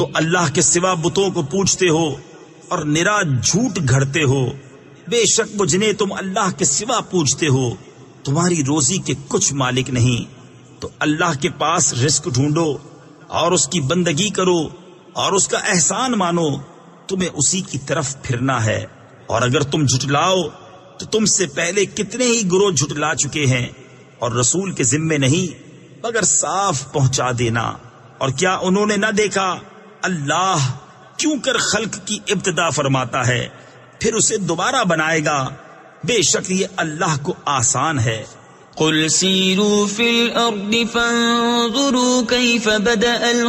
तो अल्लाह के सिवा बुतों को पूजते हो और निरा झूठ घड़ते हो। बेशक वो जिन्हें तुम अल्लाह के सिवा पूजते हो तुम्हारी रोजी के कुछ मालिक नहीं। तो अल्लाह के पास रिस्क ढूंढो और उसकी बंदगी करो और उसका एहसान मानो, तुम्हें उसी की तरफ फिरना है। और अगर तुम झुटलाओ तो तुमसे पहले कितने ही गुरोह झुटला चुके हैं, और रसूल के जिम्मे नहीं मगर साफ पहुंचा देना। और क्या उन्होंने न देखा अल्लाह क्यों कर खल्क की इब्तिदा फरमाता है, फिर उसे दोबारा बनाएगा। बेशक ये अल्लाह को आसान है। कुल सीरू फिल अर्दि फंजुरू कैफ बदअल